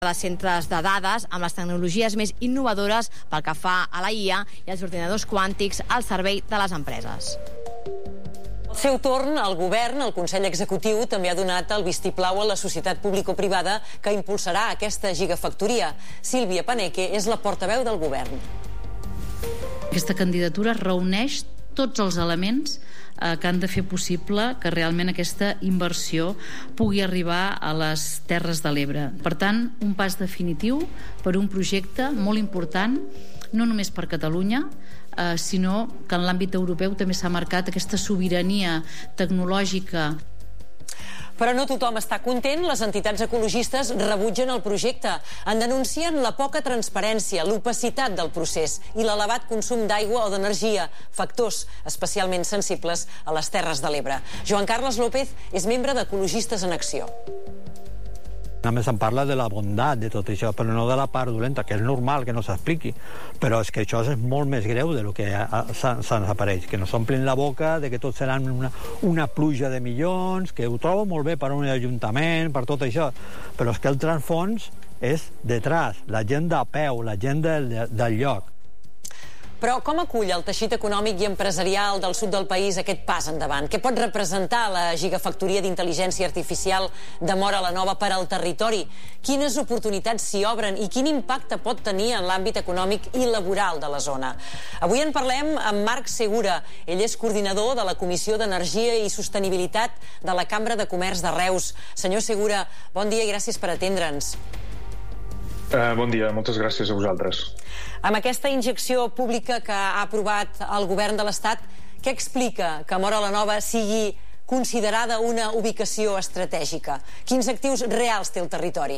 les centres de dades amb les tecnologies més innovadores pel que fa a la IA i els ordinadors quàntics al servei de les empreses. Al seu torn, el govern, el Consell Executiu, també ha donat el vistiplau a la societat público-privada que impulsarà aquesta gigafactoria. Sílvia Paneque és la portaveu del govern. Aquesta candidatura reuneix tots els elements que han de fer possible que realment aquesta inversió pugui arribar a les Terres de l'Ebre. Per tant, un pas definitiu per un projecte molt important, no només per Catalunya, sinó que en l'àmbit europeu també s'ha marcat aquesta sobirania tecnològica. Però no tothom està content. Les entitats ecologistes rebutgen el projecte. En denuncien la poca transparència, l'opacitat del procés i l'elevat consum d'aigua o d'energia, factors especialment sensibles a les Terres de l'Ebre. Joan Carles López és membre d'Ecologistes en Acció. Només se'n parla de la bondat de tot això, però no de la part dolenta, que és normal que no s'expliqui. Però és que això és molt més greu del que se'ns apareix, que nos omplin la boca de que tot seran una pluja de milions, que ho trobo molt bé per un ajuntament, per tot això, però és que el transfons és detrás, la gent de peu, la gent del lloc. Però com acull el teixit econòmic i empresarial del sud del país aquest pas endavant? Què pot representar la gigafactoria d'intel·ligència artificial de Móra la Nova per al territori? Quines oportunitats s'hi obren i quin impacte pot tenir en l'àmbit econòmic i laboral de la zona? Avui en parlem amb Marc Segura. Ell és coordinador de la Comissió d'Energia i Sostenibilitat de la Cambra de Comerç de Reus. Senyor Segura, bon dia i gràcies per atendre'ns. Bon dia, moltes gràcies a vosaltres. Amb aquesta injecció pública que ha aprovat el govern de l'Estat, què explica que Móra la Nova sigui considerada una ubicació estratègica? Quins actius reals té el territori?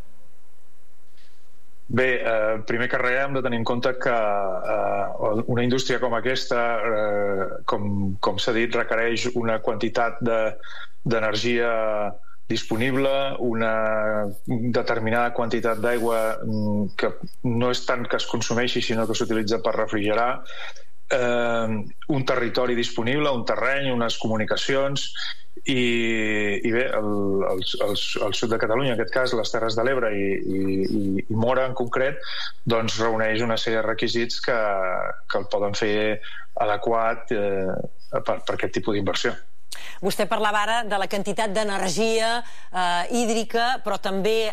Bé, primer que res hem de tenir en compte que una indústria com aquesta, com s'ha dit, requereix una quantitat d'energia disponible, una determinada quantitat d'aigua que no és tant que es consumeixi, sinó que s'utilitza per refrigerar, un territori disponible, un terreny, unes comunicacions i bé, el sud de Catalunya, en aquest cas les Terres de l'Ebre i Móra en concret, doncs reuneix una sèrie de requisits que el poden fer adequat per aquest tipus d'inversió. Vostè parlava ara de la quantitat d'energia hídrica, però també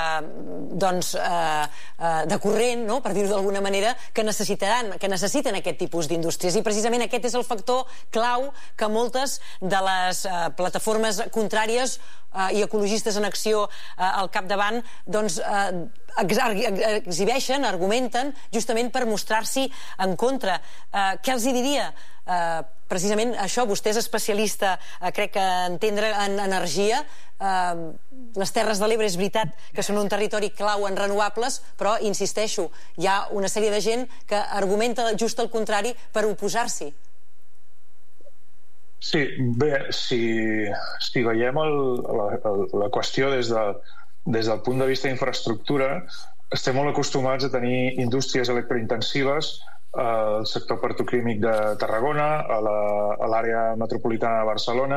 de corrent, no? Per dir-ho d'alguna manera, que necessiten aquest tipus d'indústries. I precisament aquest és el factor clau que moltes de les plataformes contràries i ecologistes en acció al capdavant exhibeixen, argumenten, justament per mostrar-s'hi en contra. Què els hi diria? Precisament això, vostè és especialista, crec que entendre en energia. Les Terres de l'Ebre és veritat que són un territori clau en renovables, però, insisteixo, hi ha una sèrie de gent que argumenta just el contrari per oposar-s'hi. Sí, bé, si veiem la qüestió des del punt de vista d'infraestructura, estem molt acostumats a tenir indústries electrointensives al sector petroquímic de Tarragona, a l'àrea metropolitana de Barcelona,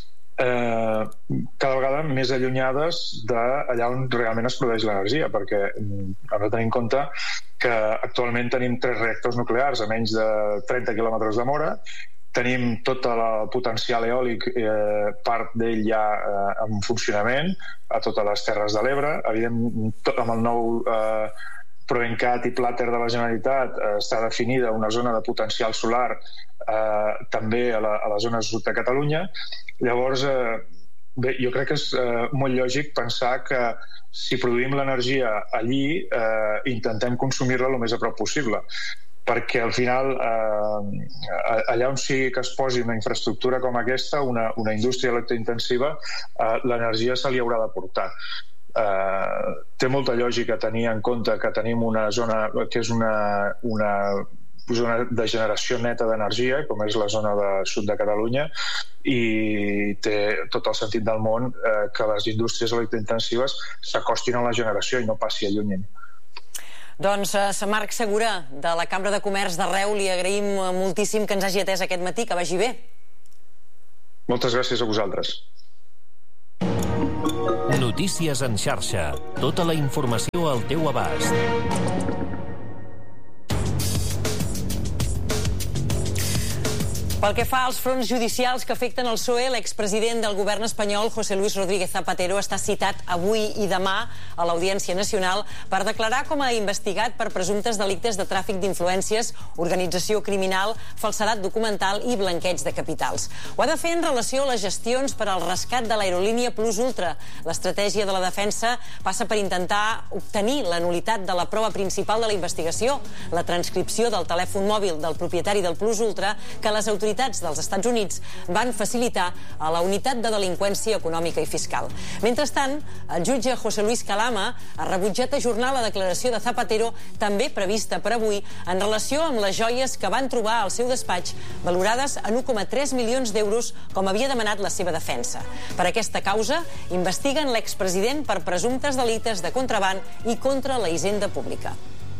cada vegada més allunyades d'allà on realment es produeix l'energia, perquè hem de tenir en compte que actualment tenim 3 reactors nuclears a menys de 30 quilòmetres de Móra. Tenim tot el potencial eòlic, part d'ell ja en funcionament a totes les Terres de l'Ebre. Evidentment, amb el nou Proencat i Plater de la Generalitat està definida una zona de potencial solar també a la zona sud de Catalunya. Llavors, bé, jo crec que és molt lògic pensar que si produïm l'energia allí, intentem consumir-la el més a prop possible, perquè al final allà on sigui que es posi una infraestructura com aquesta, una indústria electrointensiva, l'energia se li haurà de portar. Té molta lògica tenir en compte que tenim una zona que és una zona de generació neta d'energia, com és la zona de sud de Catalunya, i té tot el sentit del món que les indústries electrointensives s'acostin a la generació i no passi allunyen. Doncs Marc Segura, de la Cambra de Comerç de Reus, li agraïm moltíssim que ens hagi atès aquest matí, que vagi bé. Moltes gràcies a vosaltres. Notícies en xarxa. Tota la informació al teu abast. Pel que fa als fronts judicials que afecten el PSOE, l'expresident del govern espanyol, José Luis Rodríguez Zapatero, està citat avui i demà a l'Audiència Nacional per declarar com a investigat per presumptes delictes de tràfic d'influències, organització criminal, falsedat documental i blanqueig de capitals. Ho ha de fer en relació a les gestions per al rescat de l'aerolínia Plus Ultra. L'estratègia de la defensa passa per intentar obtenir la nul·litat de la prova principal de la investigació, la transcripció del telèfon mòbil del propietari del Plus Ultra, que les autoritats dels Estats Units van facilitar a la unitat de delinqüència econòmica i fiscal. Mentrestant, el jutge José Luis Calama ha rebutjat ajornar la declaració de Zapatero, també prevista per avui, en relació amb les joies que van trobar al seu despatx, valorades en 1,3 milions d'euros, com havia demanat la seva defensa. Per aquesta causa, investiguen l'expresident per presumptes delictes de contraban i contra la hisenda pública.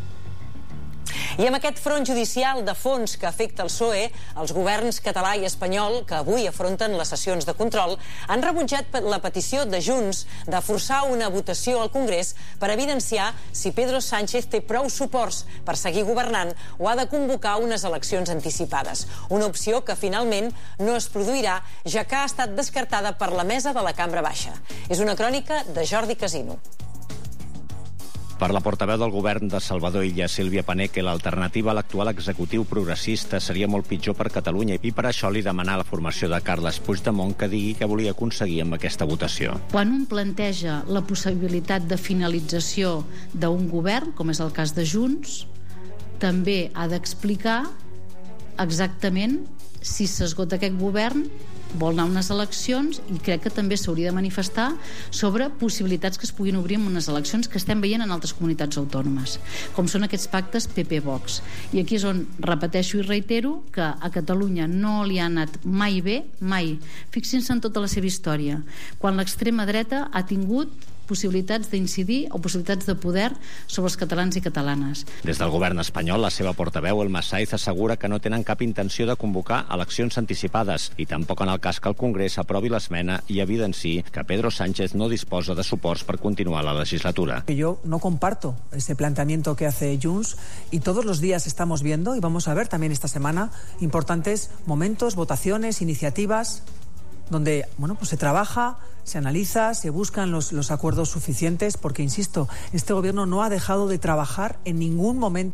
I amb aquest front judicial de fons que afecta el PSOE, els governs català i espanyol, que avui afronten les sessions de control, han rebutjat la petició de Junts de forçar una votació al Congrés per evidenciar si Pedro Sánchez té prou suports per seguir governant o ha de convocar unes eleccions anticipades. Una opció que finalment no es produirà, ja que ha estat descartada per la mesa de la Cambra Baixa. És una crònica de Jordi Casino. Per la portaveu del govern de Salvador Illa, Sílvia Paneque, l'alternativa a l'actual executiu progressista seria molt pitjor per Catalunya i per això li demanà la formació de Carles Puigdemont que digui què volia aconseguir amb aquesta votació. Quan un planteja la possibilitat de finalització d'un govern, com és el cas de Junts, també ha d'explicar exactament si s'esgota aquest govern, vol anar a unes eleccions, i crec que també s'hauria de manifestar sobre possibilitats que es puguin obrir en unes eleccions que estem veient en altres comunitats autònomes, com són aquests pactes PP-Vox. I aquí és on repeteixo i reitero que a Catalunya no li ha anat mai bé, mai. Fixin-se en tota la seva història, quan l'extrema dreta ha tingut possibilitats d'incidir o possibilitats de poder sobre els catalans i catalanes. Des del govern espanyol, la seva portaveu, Elma Saiz, assegura que no tenen cap intenció de convocar eleccions anticipades i tampoc en el cas que el Congrés aprovi l'esmena i evidenciï que Pedro Sánchez no disposa de suports per continuar la legislatura. Yo no comparto ese planteamiento que hace Junts y todos los días estamos viendo, y vamos a ver también esta semana, importantes momentos, votaciones, iniciativas, donde pues se trabaja, se analiza, se buscan los acuerdos suficientes, porque, insisto, este gobierno no ha dejado de trabajar en ningún momento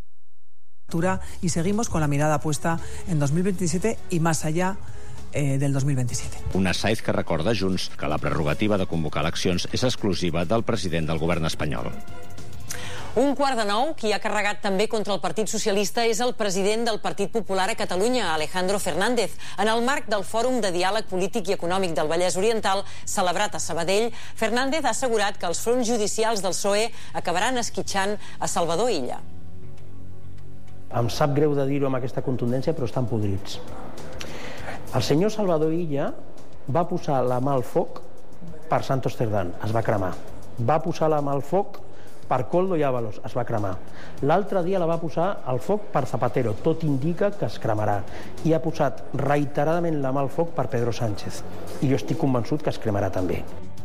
y seguimos con la mirada puesta en 2027 y más allá del 2027. Una Saiz que recorda Junts que la prerrogativa de convocar eleccions és exclusiva del president del govern espanyol. 8:45, qui ha carregat també contra el Partit Socialista és el president del Partit Popular a Catalunya, Alejandro Fernández. En el marc del Fòrum de Diàleg Polític i Econòmic del Vallès Oriental, celebrat a Sabadell, Fernández ha assegurat que els fronts judicials del PSOE acabaran esquitxant a Salvador Illa. Em sap greu de dir-ho amb aquesta contundència, però estan podrits. El senyor Salvador Illa va posar la mà al foc per Santos Cerdán, es va cremar. Va posar la mà al foc per Koldo i Ábalos, es va cremar. L'altre dia la va posar al foc per Zapatero, tot indica que es cremarà. I ha posat reiteradament la mà al foc per Pedro Sánchez. I jo estic convençut que es cremarà també.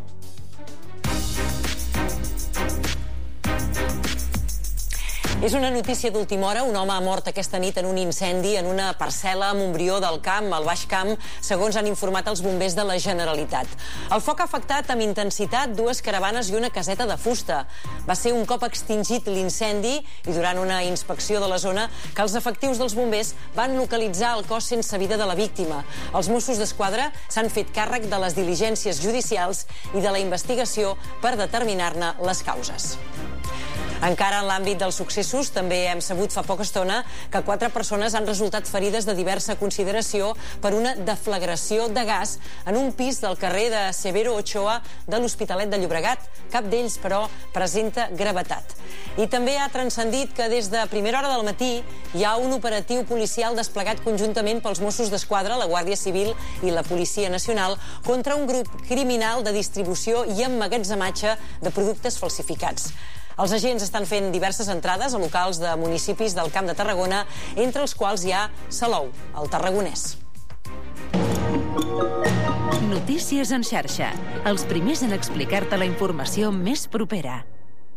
És una notícia d'última hora. Un home ha mort aquesta nit en un incendi en una parcel·la a Montbrió del Camp, al Baix Camp, segons han informat els bombers de la Generalitat. El foc ha afectat amb intensitat 2 caravanes i una caseta de fusta. Va ser un cop extingit l'incendi i durant una inspecció de la zona que els efectius dels bombers van localitzar el cos sense vida de la víctima. Els Mossos d'Esquadra s'han fet càrrec de les diligències judicials i de la investigació per determinar-ne les causes. Encara en l'àmbit dels successos, també hem sabut fa poca estona que 4 persones han resultat ferides de diversa consideració per una deflagració de gas en un pis del carrer de Severo Ochoa de l'Hospitalet de Llobregat. Cap d'ells, però, presenta gravetat. I també ha transcendit que des de primera hora del matí hi ha un operatiu policial desplegat conjuntament pels Mossos d'Esquadra, la Guàrdia Civil i la Policia Nacional contra un grup criminal de distribució i emmagatzematge de productes falsificats. Els agents estan fent diverses entrades a locals de municipis del Camp de Tarragona, entre els quals hi ha Salou, el tarragonès. Notícies en xarxa. Els primers en explicar-te la informació més propera.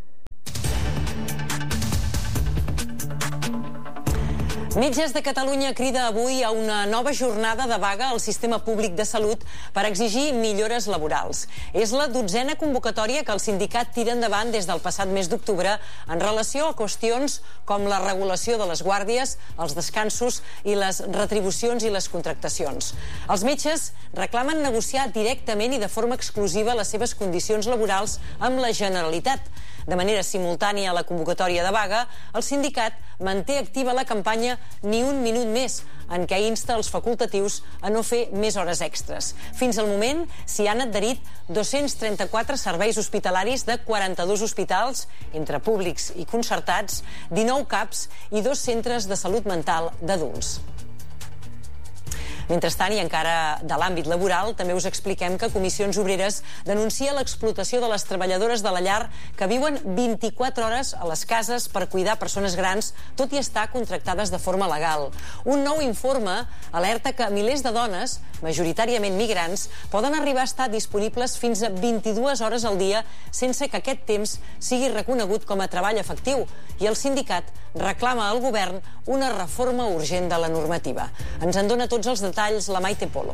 Metges de Catalunya crida avui a una nova jornada de vaga al sistema públic de salut per exigir millores laborals. És la 12a convocatòria que el sindicat tira endavant des del passat mes d'octubre en relació a qüestions com la regulació de les guàrdies, els descansos i les retribucions i les contractacions. Els metges reclamen negociar directament i de forma exclusiva les seves condicions laborals amb la Generalitat. De manera simultània a la convocatòria de vaga, el sindicat manté activa la campanya Ni un minut més, en què insta els facultatius a no fer més hores extres. Fins al moment s'hi han adherit 234 serveis hospitalaris de 42 hospitals, entre públics i concertats, 19 CAPs i 2 centres de salut mental d'adults. Mentrestant, i encara de l'àmbit laboral, també us expliquem que Comissions Obreres denuncia l'explotació de les treballadores de la llar que viuen 24 hores a les cases per cuidar persones grans, tot i estar contractades de forma legal. Un nou informe alerta que milers de dones, majoritàriament migrants, poden arribar a estar disponibles fins a 22 hores al dia sense que aquest temps sigui reconegut com a treball efectiu, i el sindicat reclama al govern una reforma urgent de la normativa. Ens en dona tots els detalls la Maite Polo.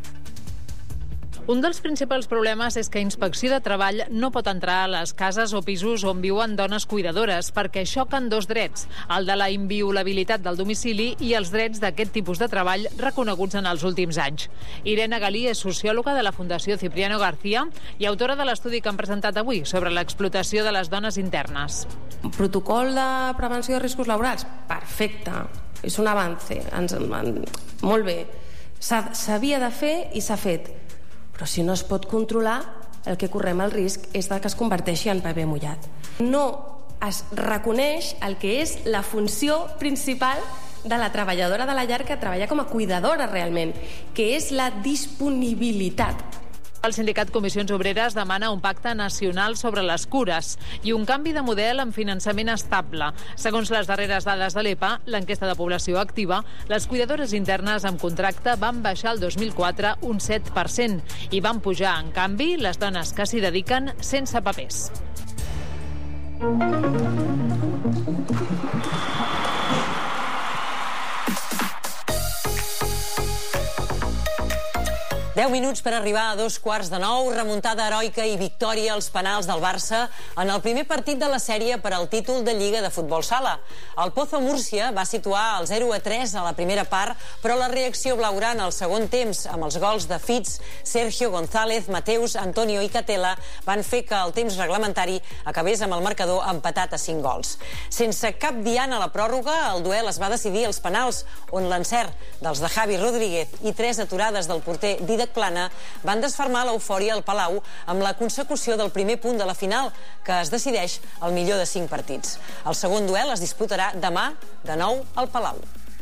Un dels principals problemes és que Inspecció de Treball no pot entrar a les cases o pisos on viuen dones cuidadores perquè xoquen dos drets, el de la inviolabilitat del domicili i els drets d'aquest tipus de treball reconeguts en els últims anys. Irene Galí és sociòloga de la Fundació Cipriano García i autora de l'estudi que han presentat avui sobre l'explotació de les dones internes. Protocol de prevenció de riscos laborals? Perfecte. És un avance. Molt bé. S'havia de fer i s'ha fet. Però si no es pot controlar, el que correm el risc és que es converteixi en paper mullat. No es reconeix el que és la funció principal de la treballadora de la llar que treballa com a cuidadora realment, que és la disponibilitat. El sindicat Comissions Obreres demana un pacte nacional sobre les cures i un canvi de model amb finançament estable. Segons les darreres dades de l'EPA, l'enquesta de població activa, les cuidadores internes amb contracte van baixar el 2004 un 7% i van pujar, en canvi, les dones que s'hi dediquen sense papers. 10 minuts per arribar a 8:45, remuntada heroica i victòria als penals del Barça en el primer partit de la sèrie per al títol de Lliga de Futbol Sala. El Pozo Múrcia va situar el 0-3 a la primera part, però la reacció blaugrana al segon temps, amb els gols de Fitz, Sergio González, Mateus, Antonio i Catela, van fer que el temps reglamentari acabés amb el marcador empatat a 5 gols. Sense cap diana a la pròrroga, el duel es va decidir als penals, on l'encert dels de Javi Rodríguez i 3 aturades del porter Dídac Plana van desfermar l'eufòria al Palau amb la consecució del primer punt de la final, que es decideix al millor de 5 partits. El segon duel es disputarà demà, de nou, al Palau.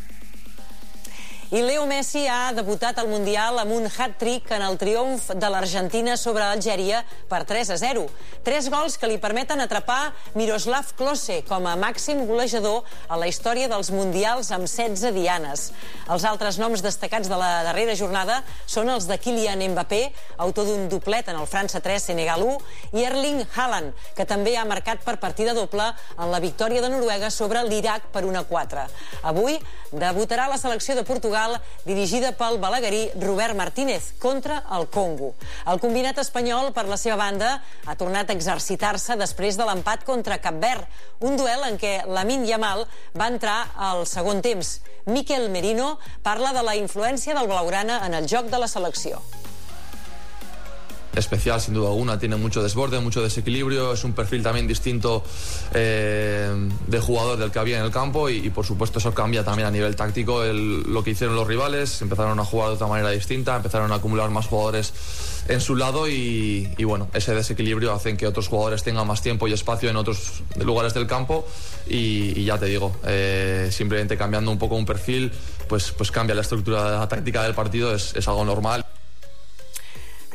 I Leo Messi ha debutat al Mundial amb un hat-trick en el triomf de l'Argentina sobre Algèria per 3-0. 3 gols que li permeten atrapar Miroslav Klose com a màxim golejador a la història dels Mundials amb 16 dianes. Els altres noms destacats de la darrera jornada són els de Kylian Mbappé, autor d'un doblet en el França 3, Senegal 1, i Erling Haaland, que també ha marcat per partida doble en la victòria de Noruega sobre l'Iraq per 1-4. Avui debutarà la selecció de Portugal dirigida pel balaguerí Robert Martínez contra el Congo. El combinat espanyol, per la seva banda, ha tornat a exercitar-se després de l'empat contra Cap Verd, un duel en què Lamine Yamal va entrar al segon temps. Mikel Merino parla de la influència del blaugrana en el joc de la selecció. Especial sin duda alguna, tiene mucho desborde, mucho desequilibrio, es un perfil también distinto de jugador del que había en el campo y por supuesto eso cambia también a nivel táctico lo que hicieron los rivales, empezaron a jugar de otra manera distinta, empezaron a acumular más jugadores en su lado y bueno, ese desequilibrio hace que otros jugadores tengan más tiempo y espacio en otros lugares del campo y ya te digo, simplemente cambiando un poco un perfil pues cambia la estructura táctica del partido, es algo normal.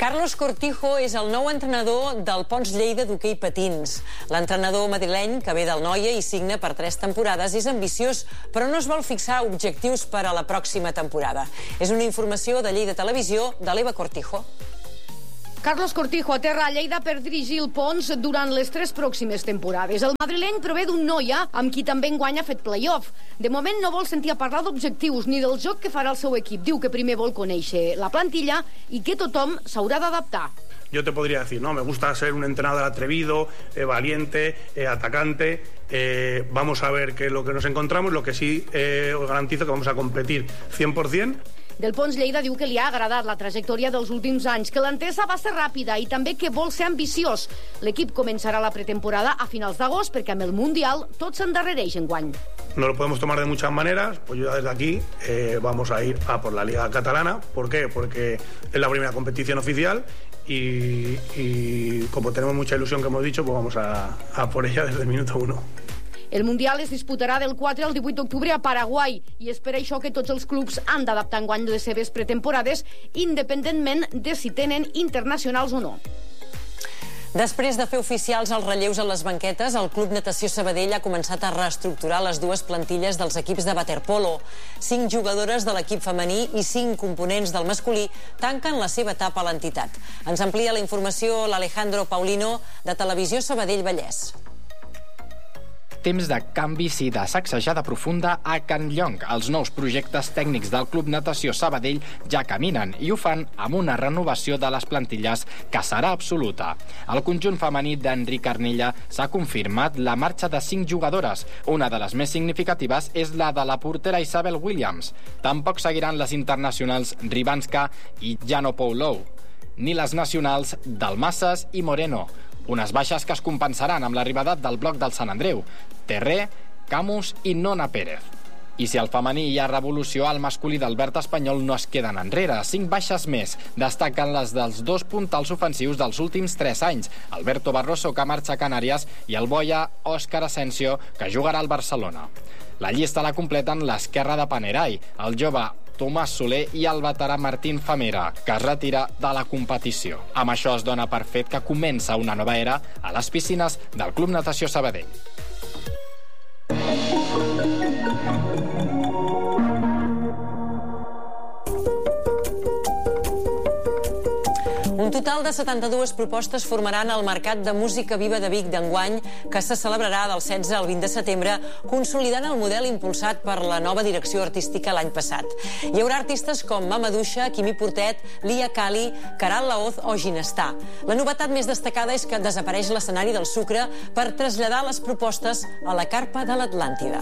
Carlos Cortijo és el nou entrenador del Pons Lleida d'hoquei patins. L'entrenador madrileny, que ve del Noia i signa per 3 temporades, és ambiciós, però no es vol fixar objectius per a la pròxima temporada. És una informació de Lleida Televisió de l'Eva Cortijo. Carlos Cortijo aterra a Lleida per dirigir el Pons durant les 3 pròximes temporades. El madrileny prové d'un Noia amb qui també enguany ha fet play-off. De moment no vol sentir a parlar d'objectius ni del joc que farà el seu equip. Diu que primer vol conèixer la plantilla i que tothom s'haurà d'adaptar. Yo te podría decir, no, me gusta ser un entrenador atrevido, valiente, atacante. Vamos a ver qué es lo que nos encontramos. Lo que sí os garantizo que vamos a competir 100%. Del Pons Lleida diu que li ha agradat la trajectòria dels últims anys, que l'entesa va ser ràpida i també que vol ser ambiciós. L'equip començarà la pretemporada a finals d'agost perquè amb el Mundial tot s'endarrereix enguany. No lo podemos tomar de muchas maneras, pues yo desde aquí vamos a ir a por la Liga Catalana. ¿Por qué? Porque es la primera competición oficial y como tenemos mucha ilusión, que hemos dicho, pues vamos a por ella desde el minuto 1. El Mundial es disputarà del 4 al 18 d'octubre a Paraguai i és per això que tots els clubs han d'adaptar enguany les seves pretemporades independentment de si tenen internacionals o no. Després de fer oficials els relleus a les banquetes, el Club Natació Sabadell ha començat a reestructurar les 2 plantilles dels equips de waterpolo. 5 jugadores de l'equip femení i 5 components del masculí tanquen la seva etapa a l'entitat. Ens amplia la informació l'Alejandro Paulino, de Televisió Sabadell Vallès. Temps de canvis i de sacsejada profunda a Can Llong. Els nous projectes tècnics del Club Natació Sabadell ja caminen i ho fan amb una renovació de les plantilles que serà absoluta. Al conjunt femení d'Enric Arnilla s'ha confirmat la marxa de 5 jugadores. Una de les més significatives és la de la portera Isabel Williams. Tampoc seguiran les internacionals Ribanska i Jano Poulou, ni les nacionals Dalmases i Moreno. Unes baixes que es compensaran amb l'arribada del bloc del Sant Andreu, Terré, Camus i Nona Pérez. I si al femení hi ha revolució, al masculí d'Albert Espanyol no es queden enrere. 5 baixes més. Destaquen les dels 2 puntals ofensius dels últims 3 anys, Alberto Barroso, que marxa a Canàries, i el boia Òscar Asensio, que jugarà al Barcelona. La llista la completen l'esquerra de Panerai, el jove Tomàs Soler i el veterà Martín Famera, que es retira de la competició. Amb això es dona per fet que comença una nova era a les piscines del Club Natació Sabadell. Un total de 72 propostes formaran el Mercat de Música Viva de Vic d'enguany, que se celebrarà del 16 al 20 de setembre, consolidant el model impulsat per la nova direcció artística l'any passat. Hi haurà artistes com Mamadouxa, Quimi Portet, Lia Kali, Caral Laoz o Ginestà. La novetat més destacada és que desapareix l'escenari del Sucre per traslladar les propostes a la carpa de l'Atlàntida.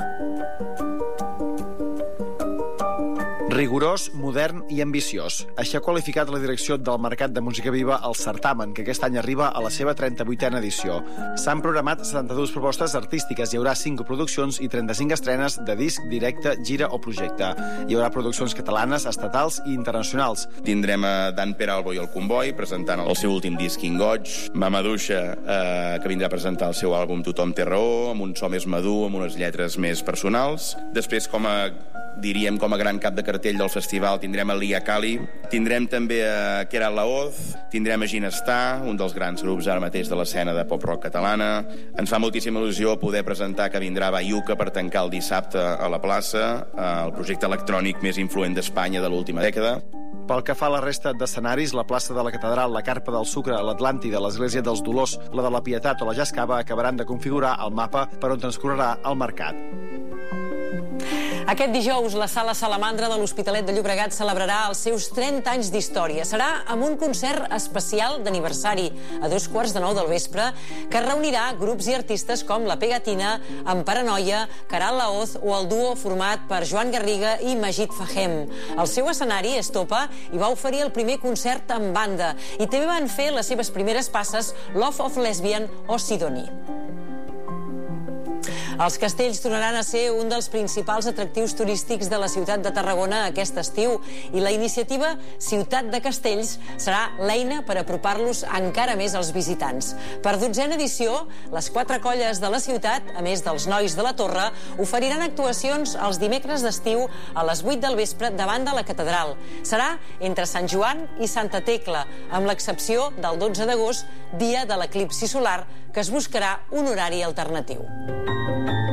Rigorós, modern i ambiciós. Així ha qualificat la direcció del Mercat de Música Viva el certamen, que aquest any arriba a la seva 38a edició. S'han programat 72 propostes artístiques, hi haurà 5 produccions i 35 estrenes de disc, directe, gira o projecte. Hi haurà produccions catalanes, estatals i internacionals. Tindrem a Dan Peralbo i el Comboi presentant el seu últim disc Ingoig, Mamadouxa, que vindrà a presentar el seu àlbum Tothom té raó, amb un so més madur, amb unes lletres més personals. Després, com a gran cap de cartell del festival, tindrem a Lia Kali, tindrem també a Caral Laoz, tindrem a Ginestà, un dels grans grups ara mateix de l'escena de pop-rock catalana. Ens fa moltíssima il·lusió poder presentar que vindrà Bayuca per tancar el dissabte a la plaça, el projecte electrònic més influent d'Espanya de l'última dècada. Pel que fa a la resta d'escenaris, la plaça de la Catedral, la Carpa del Sucre, l'Atlàntida, l'Església dels Dolors, la de la Pietat o la Jascava acabaran de configurar el mapa per on transcorrerà el mercat. Aquest dijous, la Sala Salamandra de l'Hospitalet de Llobregat celebrarà els seus 30 anys d'història. Serà amb un concert especial d'aniversari a 2:15 del vespre, que reunirà grups i artistes com La Pegatina, amb Paranoia, Caral Laoz o el duo format per Joan Garriga i Majid Fahem. El seu escenari, Estopa, hi va oferir el primer concert en banda i també van fer les seves primeres passes Love of Lesbian o Sidonie. Els castells tornaran a ser un dels principals atractius turístics de la ciutat de Tarragona aquest estiu i la iniciativa Ciutat de Castells serà l'eina per apropar-los encara més als visitants. Per 12a edició, les 4 colles de la ciutat, a més dels nois de la Torre, oferiran actuacions els dimecres d'estiu a les 8 del vespre davant de la catedral. Serà entre Sant Joan i Santa Tecla, amb l'excepció del 12 d'agost, dia de l'eclipsi solar, que es buscarà un horari alternatiu.